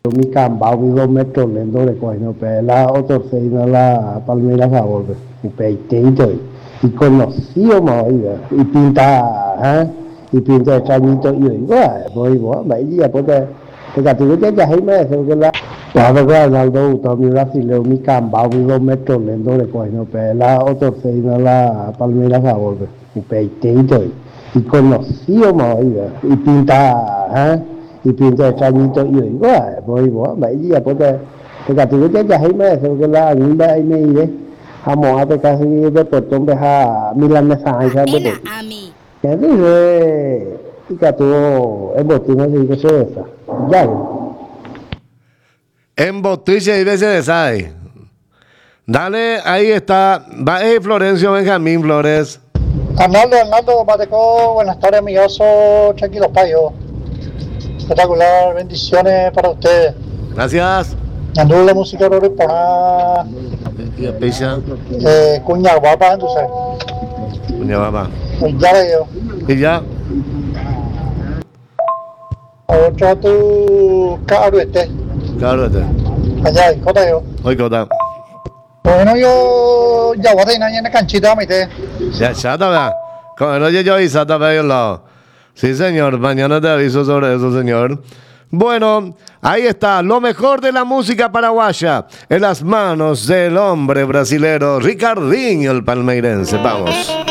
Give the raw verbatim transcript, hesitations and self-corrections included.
Mi cambao mi dos metros lento de coño, pero la otro se iba la palmera favor, y peitito, y conocido más, y pinta, ¿eh? Y pinta el cañito, y yo digo, ah, pues igual, me diría, porque, porque tú que ya hay más, que la, la verdad, la dos, mi brasileño, mi cambao mi dos metros lento de coño, pero la otro se iba la palmera favor, y peitito, y conocido más, y pinta, ¿eh? Y pinta el cañito y yo digo, ah, pues igual, mấy gì porque porque tú que ya hay más que la ninda y me dice, amo a te casi de puerto de ha milanesa y sabe de Ena Ami. que dice y que tú es botina de que se esa ya En Botella y veces de Sai. Dale, ahí está. Va, eh, Florencio Benjamín Flores. Arnaldo, Arnaldo, Bateco, buenas tardes, amigoso, tranquilos payo. Espectacular, bendiciones para ustedes. Gracias. Anduve la música de Ripona, Y a Pisa. eh, cuña guapa, entonces. Puña papá. Pues ya le digo. Y ya. Otro tu caro este. Claro, este. Allá, ¿cómo yo? Hoy cota. Bueno, yo ya voy a tener en la canchita, mi te. Ya, ya está. Con el oye yo y Sata al lado. Sí, señor. Mañana te aviso sobre eso, señor. Bueno, ahí está. Lo mejor de la música paraguaya en las manos del hombre brasilero Ricardinho, el palmeirense. Vamos.